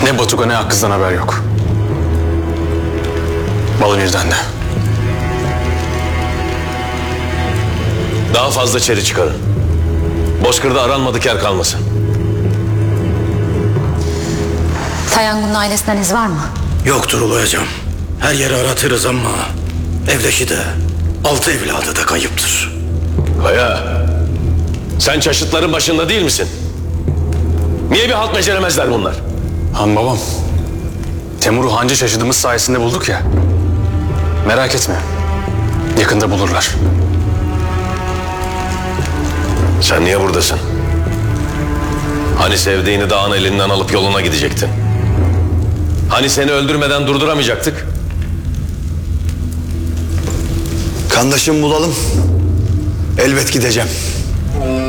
Ne Batuka ne Hakkız'dan haber yok. Balıbir'den de. Daha fazla çeri çıkarın. Bozkır'da aranmadık yer kalmasın. Tayangun'un ailesinden iz var mı? Yoktur Ulu hocam. Her yeri aratırız ama evdeki de 6 evladı da kayıptır. Kaya, sen çaşıtların başında değil misin? Niye bir halt beceremezler bunlar? Han babam, Temur'u hancı şaşırdığımız sayesinde bulduk ya. Merak etme, yakında bulurlar. Sen niye buradasın? Hani sevdiğini dağın elinden alıp yoluna gidecektin? Hani seni öldürmeden durduramayacaktık? Kandaşım bulalım. Elbet gideceğim.